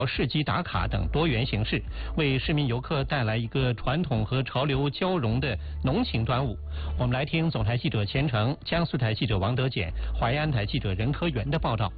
市集打卡等多元形式，为市民游客带来一个传统和潮流交融的浓情端午。我们来听总台记者钱程、江苏台记者王德简、淮安台记者任科元的报道。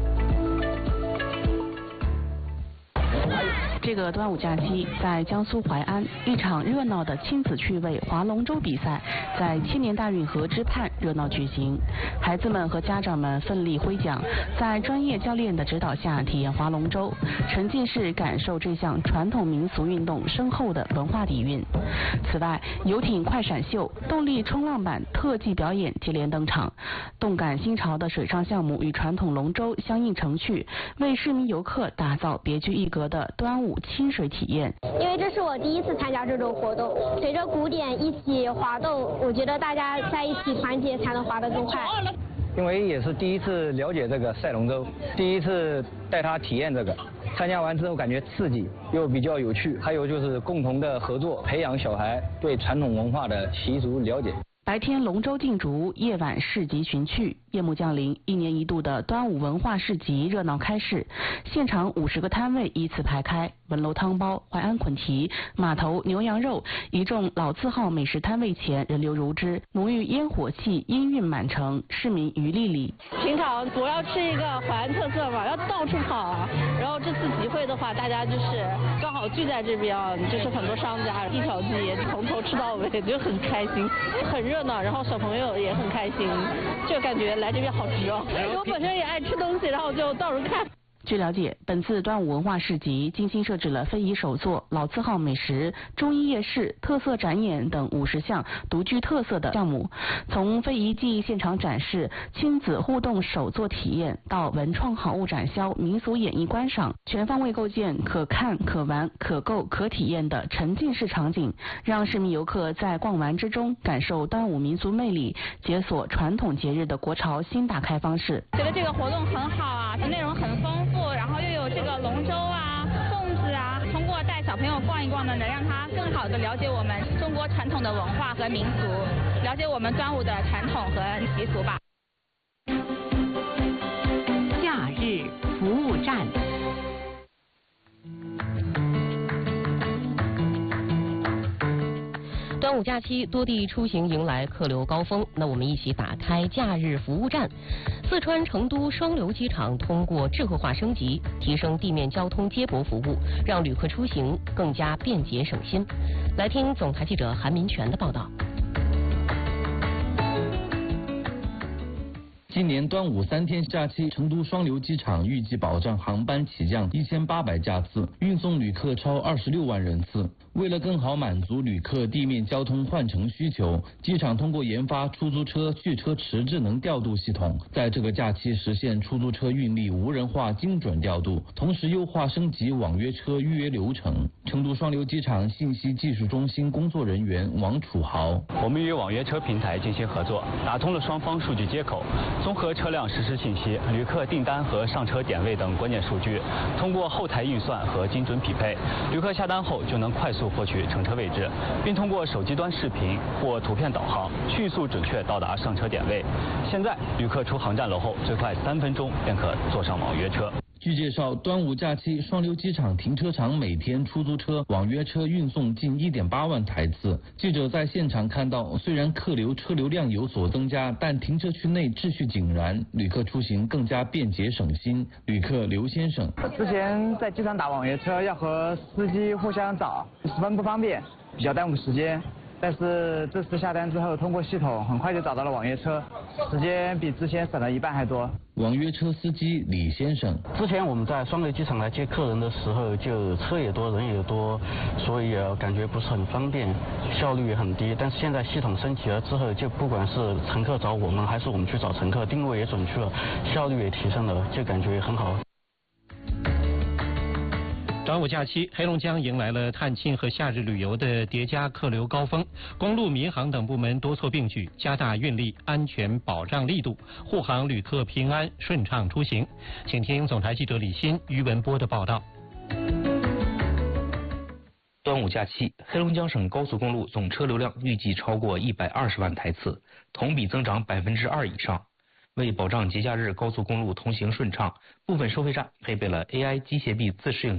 这个端午假期，在江苏淮安，一场热闹的亲子趣味划龙舟比赛在千年大运河之畔热闹举行。孩子们和家长们奋力挥桨，在专业教练的指导下体验划龙舟，沉浸式感受这项传统民俗运动深厚的文化底蕴。此外，游艇快闪秀、动力冲浪板特技表演接连登场，动感新潮的水上项目与传统龙舟相映成趣，为市民游客打造别具一格的端午亲水体验。 因为这是我第一次参加这种活动，随着鼓点一起划动，我觉得大家在一起团结才能划得更快。 因为也是第一次了解这个赛龙舟，第一次带他体验这个，参加完之后感觉刺激又比较有趣，还有就是共同的合作，培养小孩对传统文化的习俗了解。 白天龙舟竞逐，夜晚市集寻趣。夜幕降临，一年一度的端午文化市集热闹开市，现场50个摊位依次排开，文楼汤包、淮安捆蹄、码头牛羊肉，一众老字号美食摊位前人流如织，浓郁烟火气氤氲满城，市民鱼粒粒。 平常我要吃一个淮安特色嘛，要到处跑啊，然后这次集会的话，大家就是刚好聚在这边啊，就是很多商家一条街从头吃到尾，就很开心，很热闹，然后小朋友也很开心，就感觉来这边好值哦。我本身也爱吃东西，然后就到处看。 据了解，本次端午文化市集精心设置了非遗手作、老字号美食、中医夜市、特色展演等50项独具特色的项目，从非遗技艺现场展示、亲子互动手作体验到文创好物展销、民俗演艺观赏，全方位构建可看、可玩、可购、可体验的沉浸式场景，让市民游客在逛玩之中感受端午民俗魅力，解锁传统节日的国潮新打开方式。 觉得这个活动很好啊，内容很丰富。然后又有这个龙舟啊、粽子啊，通过带小朋友逛一逛呢，能让他更好的了解我们中国传统的文化和民俗，了解我们端午的传统和习俗吧。 假日服务站。 端午假期，多地出行迎来客流高峰。那我们一起打开假日服务站。四川成都双流机场通过智慧化升级，提升地面交通接驳服务，让旅客出行更加便捷省心。来听总台记者韩民权的报道。 今年端午3天假期，成都双流机场预计保障航班起降1800架次，运送旅客超26万人次。为了更好满足旅客地面交通换乘需求，机场通过研发出租车续车池智能调度系统，在这个假期实现出租车运力无人化精准调度，同时优化升级网约车预约流程。成都双流机场信息技术中心工作人员王楚豪： 我们与网约车平台进行合作，打通了双方数据接口，综合车辆实时信息、旅客订单和上车点位等关键数据，通过后台运算和精准匹配，旅客下单后就能快速获取乘车位置，并通过手机端视频或图片导航，迅速准确到达上车点位。现在，旅客出航站楼后，最快3分钟便可坐上网约车。 据介绍，端午假期双流机场停车场每天出租车、网约车运送近1.8万台次。记者在现场看到，虽然客流车流量有所增加，但停车区内秩序井然，旅客出行更加便捷省心。旅客刘先生： 之前在机场打网约车要和司机互相找，十分不方便，比较耽误时间。但是这次下单之后，通过系统很快就找到了网约车，时间比之前省了1半还多。 网约车司机李先生： 之前我们在双流机场来接客人的时候，就车也多，人也多，所以感觉不是很方便，效率也很低。但是现在系统升级了之后，就不管是乘客找我们，还是我们去找乘客，定位也准确了，效率也提升了，就感觉很好。 端午假期，黑龙江迎来了探亲和夏日旅游的叠加客流高峰，公路、民航等部门多措并举，加大运力安全保障力度，护航旅客平安顺畅出行。请听总台记者李欣、于文波的报道。 端午假期，黑龙江省高速公路总车流量预计超过120万台次，同比增长2%以上。 为保障节假日高速公路通行顺畅，部分收费站配备了 AI 机械臂自适应